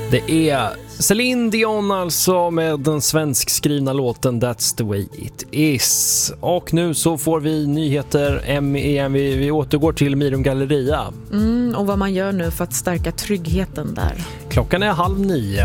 Det är Celine Dion alltså med den svenskskrivna låten That's the way it is. Och nu så får vi nyheter igen. Vi återgår till Mirum Galleria. Och vad man gör nu för att stärka tryggheten där. Klockan är 8:30.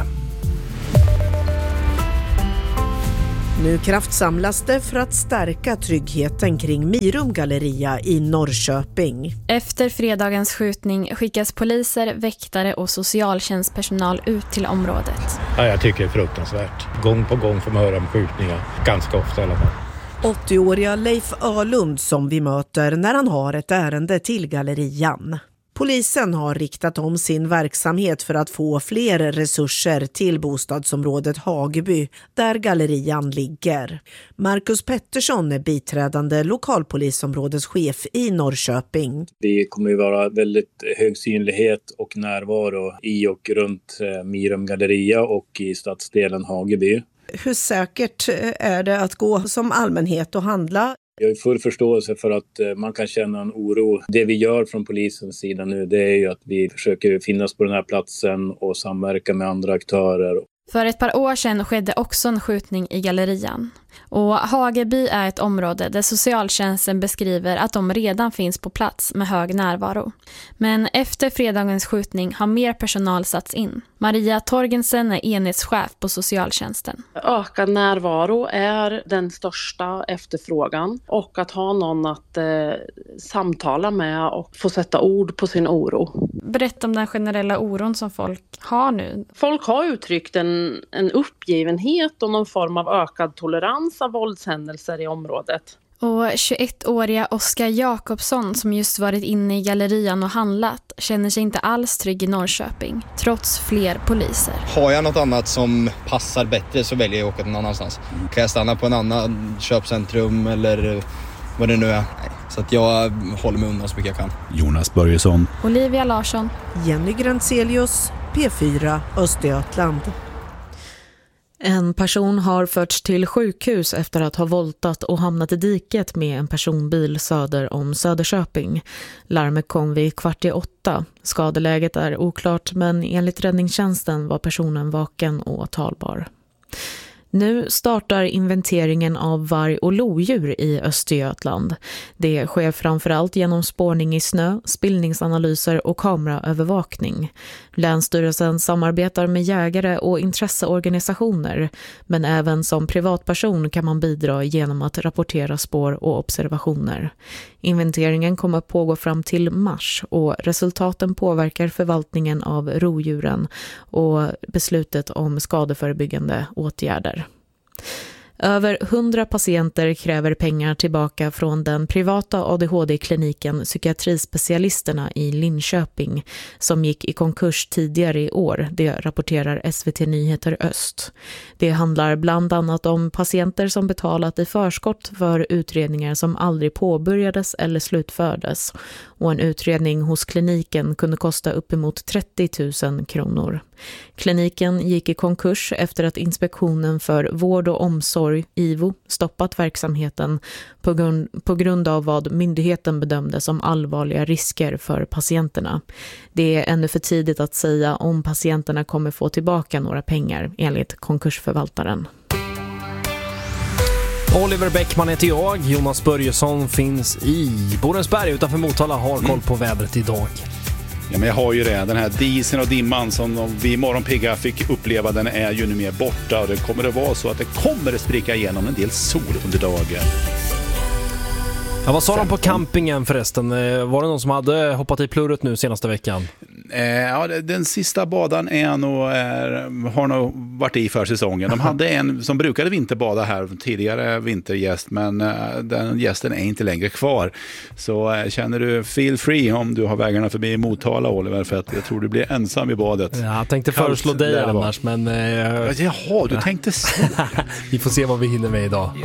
Nu kraftsamlas det för att stärka tryggheten kring Mirum Galleria i Norrköping. Efter fredagens skjutning skickas poliser, väktare och socialtjänstpersonal ut till området. Ja, jag tycker det är fruktansvärt. Gång på gång får man höra om skjutningar. Ganska ofta i alla fall. 80-åriga Leif Ölund som vi möter när han har ett ärende till gallerian. Polisen har riktat om sin verksamhet för att få fler resurser till bostadsområdet Hageby där gallerian ligger. Marcus Pettersson är biträdande lokalpolisområdeschef i Norrköping. Det kommer ju vara väldigt hög synlighet och närvaro i och runt Mirum Galleria och i stadsdelen Hageby. Hur säkert är det att gå som allmänhet och handla? Jag har full förståelse för att man kan känna en oro. Det vi gör från polisens sida nu, det är ju att vi försöker finnas på den här platsen och samverka med andra aktörer. För ett par år sedan skedde också en skjutning i gallerian. Och Hageby är ett område där socialtjänsten beskriver att de redan finns på plats med hög närvaro. Men efter fredagens skjutning har mer personal satts in. Maria Torgensen är enhetschef på socialtjänsten. Ökad närvaro är den största efterfrågan och att ha någon att samtala med och få sätta ord på sin oro. Berätta om den generella oron som folk har nu. Folk har uttryckt en uppgivenhet och någon form av ökad tolerans av våldshändelser i området. Och 21-åriga Oskar Jakobsson som just varit inne i gallerian och handlat känner sig inte alls trygg i Norrköping, trots fler poliser. Har jag något annat som passar bättre så väljer jag att åka någon annanstans. Kan jag stanna på en annan köpcentrum eller vad det nu är? Nej. Så att jag håller mig undan så mycket jag kan. Jonas Börjesson. Olivia Larsson. Jenny Grantzelius, P4 Östergötland. En person har förts till sjukhus efter att ha voltat och hamnat i diket med en personbil söder om Söderköping. Larmet kom vid 7:15. Skadeläget är oklart men enligt räddningstjänsten var personen vaken och talbar. Nu startar inventeringen av varg- och lodjur i Östergötland. Det sker framförallt genom spårning i snö, spillningsanalyser och kameraövervakning. Länsstyrelsen samarbetar med jägare och intresseorganisationer, men även som privatperson kan man bidra genom att rapportera spår och observationer. Inventeringen kommer att pågå fram till mars och resultaten påverkar förvaltningen av rovdjuren och beslutet om skadeförebyggande åtgärder. Över 100 patienter kräver pengar tillbaka från den privata ADHD-kliniken Psykiatrispecialisterna i Linköping som gick i konkurs tidigare i år, det rapporterar SVT Nyheter Öst. Det handlar bland annat om patienter som betalat i förskott för utredningar som aldrig påbörjades eller slutfördes och en utredning hos kliniken kunde kosta uppemot 30 000 kronor. Kliniken gick i konkurs efter att Inspektionen för vård och omsorg, IVO, stoppat verksamheten på grund av vad myndigheten bedömde som allvarliga risker för patienterna. Det är ännu för tidigt att säga om patienterna kommer få tillbaka några pengar, enligt konkursförvaltaren. Oliver Bäckman heter jag. Jonas Börjesson finns i Borensberg utanför Motala, har koll på vädret idag. Ja, men jag har ju det. Den här disen och dimman som vi i Morgonpigga fick uppleva, den är ju nu mer borta. Och det kommer att vara så att det kommer att spricka igenom en del sol under dagen. Ja, vad sa de på campingen förresten? Var det någon som hade hoppat i plurret nu senaste veckan? Ja, den sista badan har nog varit i för säsongen. De hade en som brukade vinterbada här, tidigare vintergäst, men den gästen är inte längre kvar. Så känner du feel free om du har vägarna förbi Motala, Oliver, för att jag tror du blir ensam i badet. Ja, jag tänkte föreslå dig annars, men... Jaha, du tänkte så. Vi får se vad vi hinner med idag.